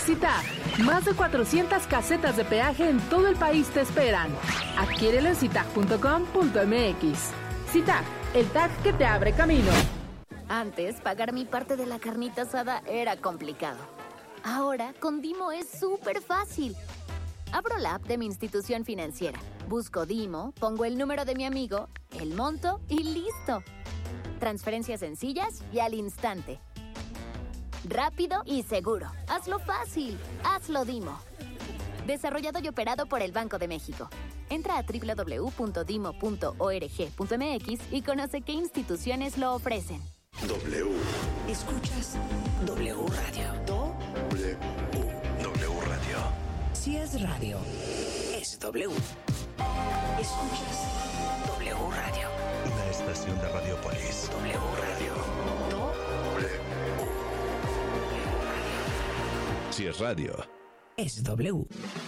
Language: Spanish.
CITAG, más de 400 casetas de peaje en todo el país te esperan. Adquiérelo en citag.com.mx. CITAG, el tag que te abre camino. Antes, pagar mi parte de la carnita asada era complicado. Ahora, con Dimo es súper fácil. Abro la app de mi institución financiera, busco Dimo, pongo el número de mi amigo, el monto y listo. Transferencias sencillas y al instante. Rápido y seguro. Hazlo fácil. Hazlo Dimo. Desarrollado y operado por el Banco de México. Entra a www.dimo.org.mx y conoce qué instituciones lo ofrecen. W. Escuchas W Radio. W. W Radio. Si es radio, es W. Escuchas W Radio. Una estación de Radiopolis. W Radio. W. Si es radio, Es W.